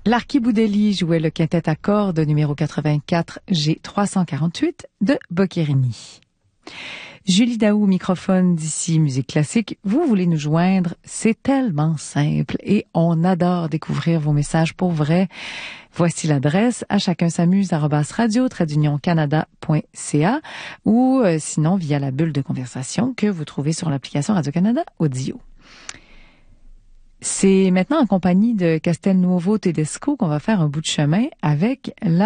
L'Archiboudelli jouait le quintet à cordes numéro 84 G348 de Boccherini. Julie Daou, microphone d'ici Musique Classique. Vous voulez nous joindre? C'est tellement simple et on adore découvrir vos messages pour vrai. Voici l'adresse à chacun s'amuse @radio-canada.ca ou sinon via la bulle de conversation que vous trouvez sur l'application Radio-Canada Audio. C'est maintenant en compagnie de Castelnuovo Tedesco qu'on va faire un bout de chemin avec la